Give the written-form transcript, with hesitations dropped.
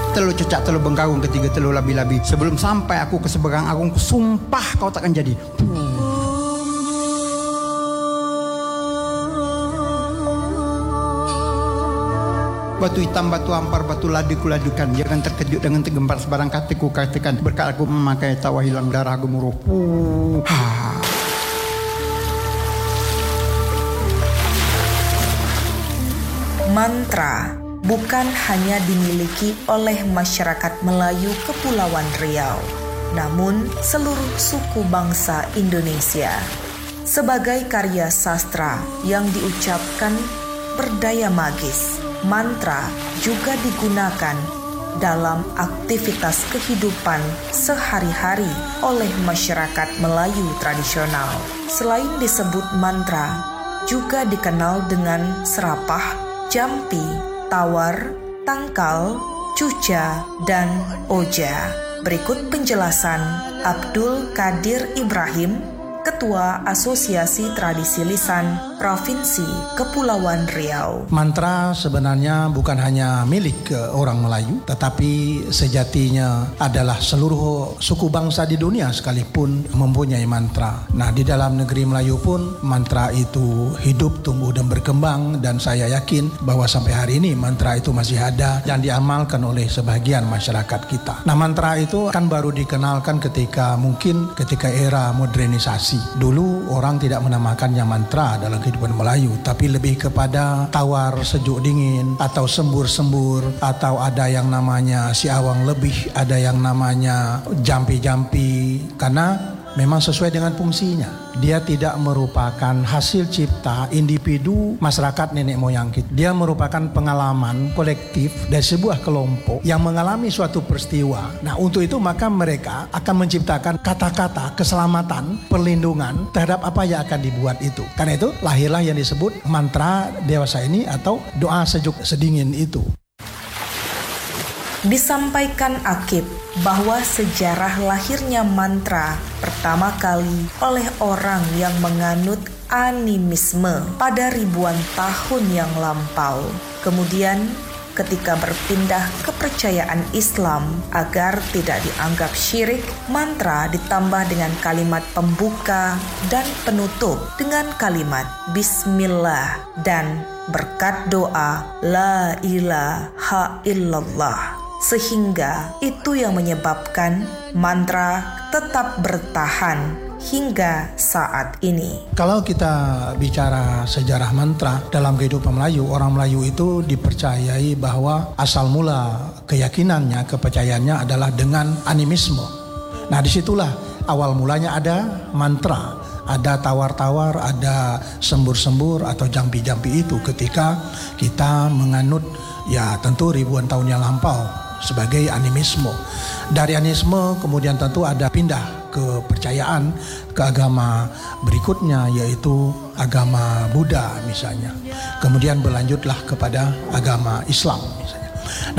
Telu cecak, telu bengkagung, ketiga telu labi-labi. Sebelum sampai aku ke Seberang Agung, sumpah kau takkan jadi. Batu hitam, batu ampar, batu ladi kuladukan. Jangan terkejut dengan tergempar sebarang katiku katakan. Berkat aku memakai tawa hilang darah gemuruh. Mantra bukan hanya dimiliki oleh masyarakat Melayu Kepulauan Riau, namun seluruh suku bangsa Indonesia. Sebagai karya sastra yang diucapkan berdaya magis, mantra juga digunakan dalam aktivitas kehidupan sehari-hari oleh masyarakat Melayu tradisional. Selain disebut mantra, juga dikenal dengan serapah, jampi, tawar, tangkal, cuca, dan oja. Berikut penjelasan Abdul Qadir Ibrahim, Ketua Asosiasi Tradisi Lisan Provinsi Kepulauan Riau. Mantra sebenarnya bukan hanya milik orang Melayu, tetapi sejatinya adalah seluruh suku bangsa di dunia sekalipun mempunyai mantra. Nah, di dalam negeri Melayu pun mantra itu hidup, tumbuh, dan berkembang, dan saya yakin bahwa sampai hari ini mantra itu masih ada dan diamalkan oleh sebagian masyarakat kita. Nah, mantra itu kan baru dikenalkan ketika era modernisasi. Dulu orang tidak menamakannya mantra dalam kehidupan Melayu, tapi lebih kepada tawar sejuk dingin atau sembur-sembur, atau ada yang namanya si awang lebih, ada yang namanya jampi-jampi, karena memang sesuai dengan fungsinya. Dia tidak merupakan hasil cipta individu masyarakat nenek moyang kita. Dia merupakan pengalaman kolektif dari sebuah kelompok yang mengalami suatu peristiwa. Nah, untuk itu maka mereka akan menciptakan kata-kata keselamatan, perlindungan terhadap apa yang akan dibuat itu. Karena itu lahirlah yang disebut mantra dewasa ini atau doa sejuk sedingin itu. Disampaikan Akib bahwa sejarah lahirnya mantra pertama kali oleh orang yang menganut animisme pada ribuan tahun yang lampau. Kemudian ketika berpindah kepercayaan Islam agar tidak dianggap syirik, mantra ditambah dengan kalimat pembuka dan penutup dengan kalimat Bismillah dan berkat doa La ilaha illallah. Sehingga itu yang menyebabkan mantra tetap bertahan hingga saat ini. Kalau kita bicara sejarah mantra dalam kehidupan Melayu, orang Melayu itu dipercayai bahwa asal mula keyakinannya, kepercayaannya adalah dengan animisme. Nah, disitulah awal mulanya ada mantra, ada tawar-tawar, ada sembur-sembur atau jampi-jampi itu ketika kita menganut ya tentu ribuan tahun yang lampau sebagai animisme. Dari animisme kemudian tentu ada pindah kepercayaan ke agama berikutnya, yaitu agama Buddha misalnya. Kemudian berlanjutlah kepada agama Islam misalnya.